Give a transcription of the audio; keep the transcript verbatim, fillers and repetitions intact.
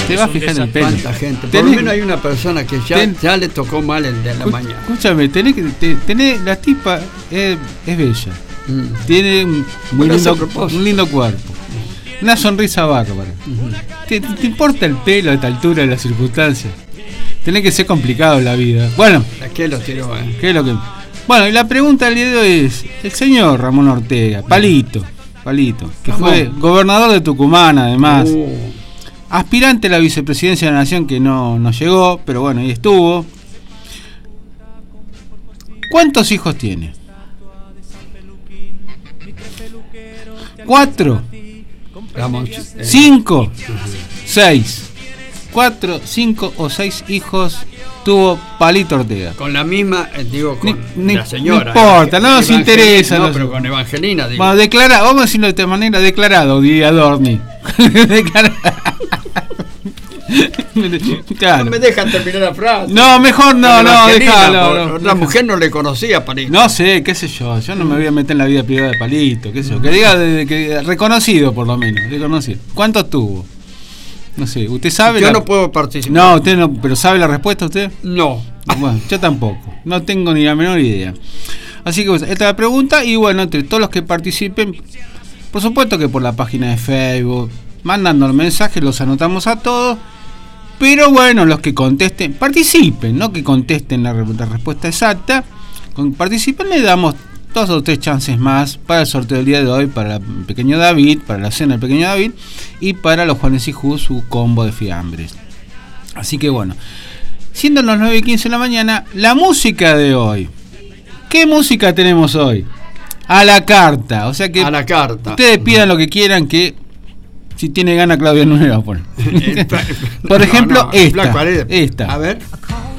te vas a fijar en el pelo. ¿Cuánta gente? Por lo menos hay una persona que ya, ten, ya le tocó mal el de la escu- mañana. Escúchame, tenés que te, tenés, la tipa es, es bella. Mm. Tiene un muy lindo, un lindo cuerpo. Una sonrisa bárbara. Uh-huh. ¿Te, ¿Te importa el pelo a esta altura de las circunstancias? Tiene que ser complicado en la vida. Bueno, ¿qué lo tiró? Eh? ¿Qué es lo que? Bueno, y la pregunta del día de hoy es: el señor Ramón Ortega, Palito, Palito, que Ramón. Fue gobernador de Tucumán, además, uh. aspirante a la vicepresidencia de la Nación, que no, no llegó, pero bueno, ahí estuvo. ¿Cuántos hijos tiene? ¿Cuatro? Ramón, ¿Cinco? Uh-huh. ¿Seis? Cuatro, cinco o seis hijos tuvo Palito Ortega. Con la misma, eh, digo, con ni, la señora. No importa, eh, no nos interesa. No, no, pero con Evangelina, digo. Bueno, declara, vamos a decirlo de esta manera, declarado, diría Dorni. Claro. No me dejan terminar la frase. No, mejor no, no, déjalo. No, la mujer no le conocía a Palito. No sé, qué sé yo, yo no me voy a meter en la vida privada de Palito, qué sé yo. Que diga de, que, reconocido por lo menos, reconocido. ¿Cuántos tuvo? No sé, ¿usted sabe? Yo la... no puedo participar. No, usted no, pero ¿sabe la respuesta usted? No. Bueno, yo tampoco. No tengo ni la menor idea. Así que esta es la pregunta y bueno, entre todos los que participen, por supuesto que por la página de Facebook, mandando el mensaje, los anotamos a todos. Pero bueno, los que contesten, participen, no que contesten la, la respuesta exacta. Con participen, le damos dos o tres chances más para el sorteo del día de hoy, para el pequeño David, para la cena del pequeño David y para los Juanes y Ju, su combo de fiambres. Así que bueno, siendo las nueve y quince de la mañana, la música de hoy. ¿Qué música tenemos hoy? A la carta, o sea que a la carta. Ustedes pidan lo que quieran, que si tiene gana Claudia Nueva, por, por ejemplo, no, no, esta, esta. A ver.